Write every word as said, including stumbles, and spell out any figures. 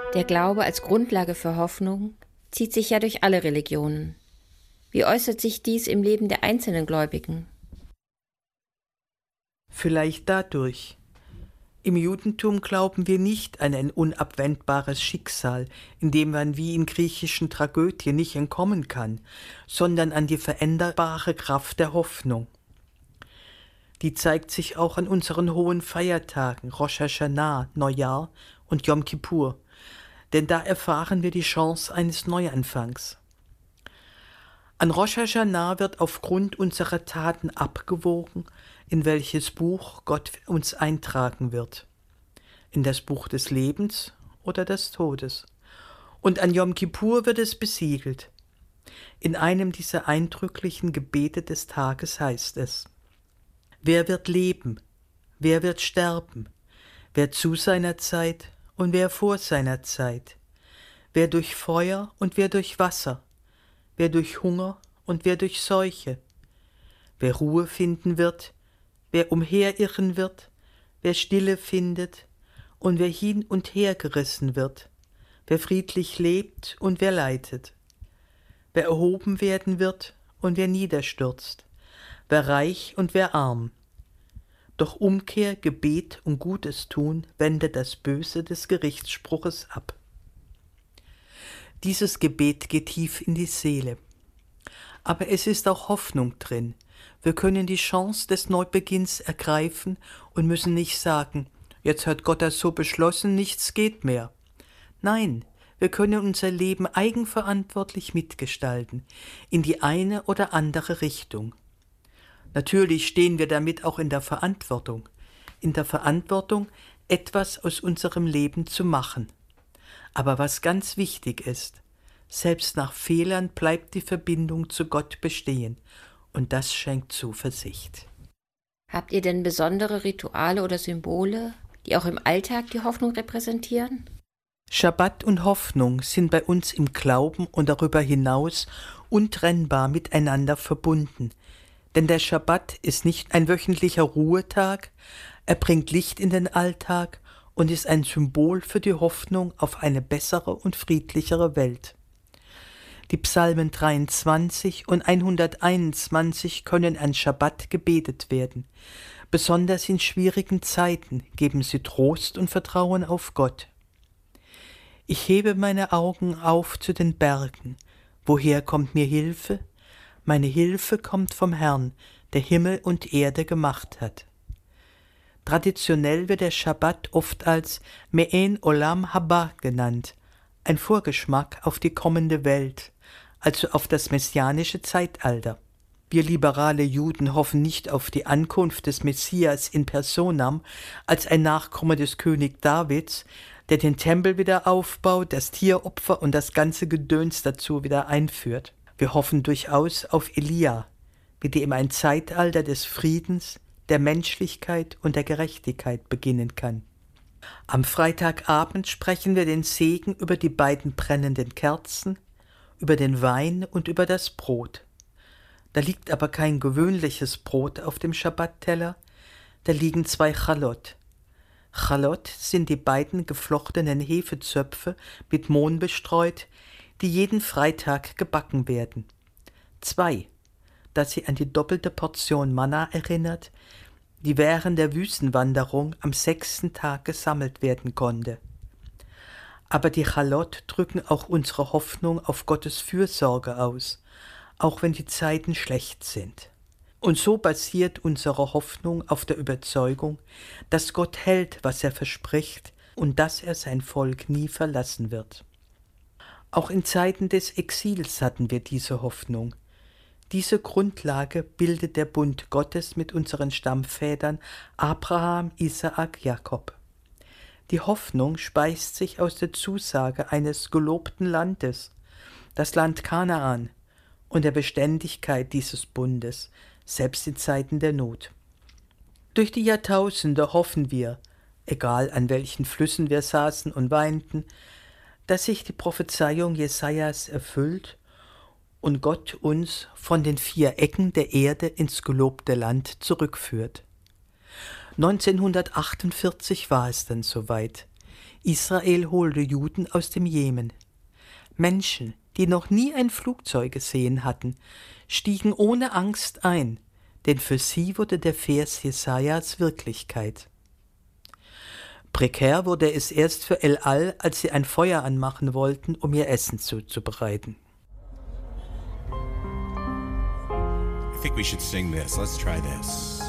Der Glaube als Grundlage für Hoffnung zieht sich ja durch alle Religionen. Wie äußert sich dies im Leben der einzelnen Gläubigen? Vielleicht dadurch. Im Judentum glauben wir nicht an ein unabwendbares Schicksal, in dem man wie in griechischen Tragödien nicht entkommen kann, sondern an die veränderbare Kraft der Hoffnung. Die zeigt sich auch an unseren hohen Feiertagen, Rosh Hashanah, Neujahr und Yom Kippur, denn da erfahren wir die Chance eines Neuanfangs. An Rosh Hashanah wird aufgrund unserer Taten abgewogen, in welches Buch Gott uns eintragen wird. In das Buch des Lebens oder des Todes. Und an Yom Kippur wird es besiegelt. In einem dieser eindrücklichen Gebete des Tages heißt es: Wer wird leben? Wer wird sterben? Wer zu seiner Zeit und wer vor seiner Zeit? Wer durch Feuer und wer durch Wasser? Wer durch Hunger und wer durch Seuche? Wer Ruhe finden wird, wer umherirren wird, wer Stille findet und wer hin und her gerissen wird, wer friedlich lebt und wer leidet, wer erhoben werden wird und wer niederstürzt, wer reich und wer arm. Doch Umkehr, Gebet und Gutes tun wendet das Böse des Gerichtsspruches ab. Dieses Gebet geht tief in die Seele. Aber es ist auch Hoffnung drin. Wir können die Chance des Neubeginns ergreifen und müssen nicht sagen, jetzt hat Gott das so beschlossen, nichts geht mehr. Nein, wir können unser Leben eigenverantwortlich mitgestalten, in die eine oder andere Richtung. Natürlich stehen wir damit auch in der Verantwortung, in der Verantwortung, etwas aus unserem Leben zu machen. Aber was ganz wichtig ist, selbst nach Fehlern bleibt die Verbindung zu Gott bestehen und das schenkt Zuversicht. Habt ihr denn besondere Rituale oder Symbole, die auch im Alltag die Hoffnung repräsentieren? Schabbat und Hoffnung sind bei uns im Glauben und darüber hinaus untrennbar miteinander verbunden. Denn der Schabbat ist nicht ein wöchentlicher Ruhetag, er bringt Licht in den Alltag und ist ein Symbol für die Hoffnung auf eine bessere und friedlichere Welt. Die Psalmen dreiundzwanzig und hunderteinundzwanzig können an Schabbat gebetet werden. Besonders in schwierigen Zeiten geben sie Trost und Vertrauen auf Gott. Ich hebe meine Augen auf zu den Bergen. Woher kommt mir Hilfe? Meine Hilfe kommt vom Herrn, der Himmel und Erde gemacht hat. Traditionell wird der Schabbat oft als Me'en Olam Haba genannt, ein Vorgeschmack auf die kommende Welt, also auf das messianische Zeitalter. Wir liberale Juden hoffen nicht auf die Ankunft des Messias in personam als ein Nachkomme des König Davids, der den Tempel wieder aufbaut, das Tieropfer und das ganze Gedöns dazu wieder einführt. Wir hoffen durchaus auf Elia, mit dem ein Zeitalter des Friedens, der Menschlichkeit und der Gerechtigkeit beginnen kann. Am Freitagabend sprechen wir den Segen über die beiden brennenden Kerzen, über den Wein und über das Brot. Da liegt aber kein gewöhnliches Brot auf dem Schabbatteller, da liegen zwei Chalot. Chalot sind die beiden geflochtenen Hefezöpfe mit Mohn bestreut, die jeden Freitag gebacken werden. Zwei, da sie an die doppelte Portion Manna erinnert, die während der Wüstenwanderung am sechsten Tag gesammelt werden konnte. Aber die Chalot drücken auch unsere Hoffnung auf Gottes Fürsorge aus, auch wenn die Zeiten schlecht sind. Und so basiert unsere Hoffnung auf der Überzeugung, dass Gott hält, was er verspricht und dass er sein Volk nie verlassen wird. Auch in Zeiten des Exils hatten wir diese Hoffnung. Diese Grundlage bildet der Bund Gottes mit unseren Stammvätern Abraham, Isaak, Jakob. Die Hoffnung speist sich aus der Zusage eines gelobten Landes, das Land Kanaan, und der Beständigkeit dieses Bundes, selbst in Zeiten der Not. Durch die Jahrtausende hoffen wir, egal an welchen Flüssen wir saßen und weinten, dass sich die Prophezeiung Jesajas erfüllt und Gott uns von den vier Ecken der Erde ins gelobte Land zurückführt. neunzehnhundertachtundvierzig war es dann soweit. Israel holte Juden aus dem Jemen. Menschen, die noch nie ein Flugzeug gesehen hatten, stiegen ohne Angst ein, denn für sie wurde der Vers Jesajas Wirklichkeit. Prekär wurde es erst für El Al, als sie ein Feuer anmachen wollten, um ihr Essen zuzubereiten. I think we should sing this. Let's try this.